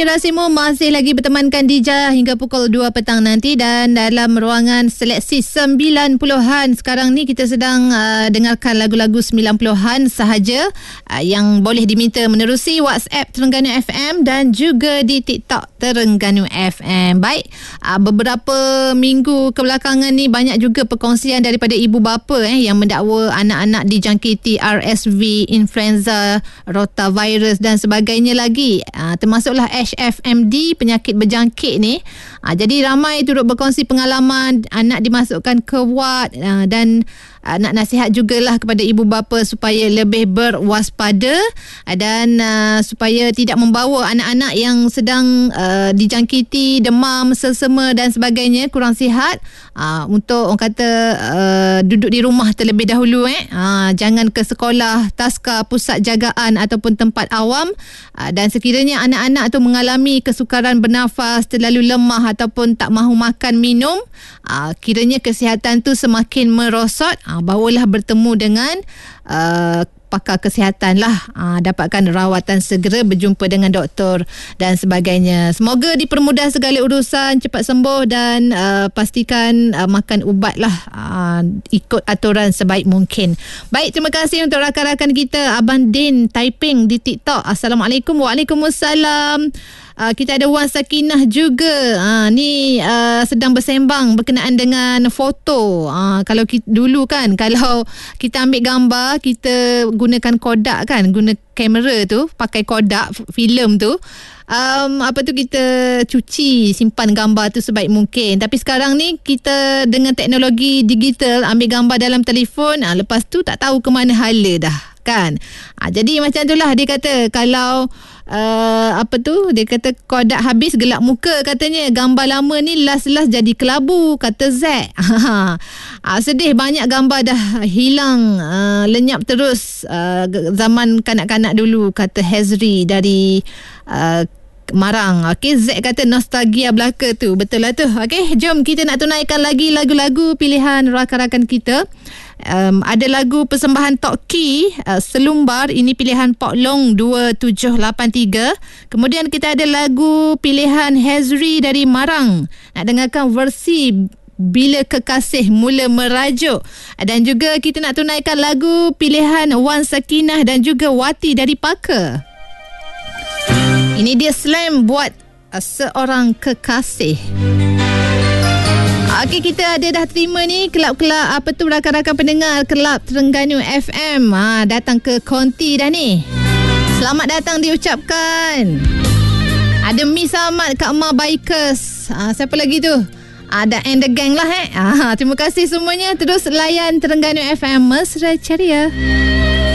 Inspirasimu masih lagi bertemankan Dija hingga pukul 2 petang nanti, dan dalam ruangan seleksi 90-an sekarang ni kita sedang dengarkan lagu-lagu 90-an sahaja yang boleh diminta menerusi WhatsApp Terengganu FM dan juga di TikTok Terengganu FM. Baik, beberapa minggu kebelakangan ni banyak juga perkongsian daripada ibu bapa yang mendakwa anak-anak dijangkiti RSV, influenza, rotavirus dan sebagainya lagi, termasuklah HFMD, penyakit berjangkit ni. Jadi ramai turut berkongsi pengalaman anak dimasukkan ke ward, dan nak nasihat jugalah kepada ibu bapa supaya lebih berwaspada dan supaya tidak membawa anak-anak yang sedang dijangkiti demam, selsema dan sebagainya, kurang sihat, untuk orang kata duduk di rumah terlebih dahulu. Jangan ke sekolah, taska, pusat jagaan ataupun tempat awam. Dan sekiranya anak-anak tu mengalami kesukaran bernafas, terlalu lemah ataupun tak mahu makan minum, kiranya kesihatan tu semakin merosot, bawalah bertemu dengan pakar kesihatan lah, dapatkan rawatan segera, berjumpa dengan doktor dan sebagainya. Semoga dipermudah segala urusan, cepat sembuh dan pastikan makan ubat lah, ikut aturan sebaik mungkin. Baik, terima kasih untuk rakan-rakan kita Abang Din Taiping di TikTok. Assalamualaikum. Waalaikumsalam. Kita ada Wan Sakinah juga. Ni sedang bersembang berkenaan dengan foto. Kalau dulu kan, kalau kita ambil gambar, kita gunakan Kodak kan, guna kamera tu, pakai Kodak filem tu. Kita cuci, simpan gambar tu sebaik mungkin. Tapi sekarang ni kita dengan teknologi digital, ambil gambar dalam telefon, lepas tu tak tahu ke mana hala dah kan. Jadi macam itulah dia kata, kalau dia kata Kodak habis gelap muka katanya, gambar lama ni last jadi kelabu, kata Z. Sedih, banyak gambar dah hilang, lenyap terus, zaman kanak-kanak dulu, kata Hazri dari Marang. Okey, Z kata nostalgia belaka tu. Betul lah tu. Okey, jom kita nak tunaikan lagi lagu-lagu pilihan rakan-rakan kita. Ada lagu persembahan Tok Ki, Selumbar, ini pilihan Pok Long 2783. Kemudian kita ada lagu pilihan Hazri dari Marang, nak dengarkan versi Bila Kekasih Mula Merajuk. Dan juga kita nak tunaikan lagu pilihan Wan Sakinah dan juga Wati dari Paka. Ini dia Slam buat Seorang Kekasih. Okey, kita ada dah terima ni kelab-kelab rakan-rakan pendengar Kelab Terengganu FM datang ke konti dah ni. Selamat datang diucapkan. Ada Miss Ahmad, Kak Ma Bikers, siapa lagi tu? Ada And The Gang lah. Terima kasih semuanya. Terus layan Terengganu FM, mesra ceria.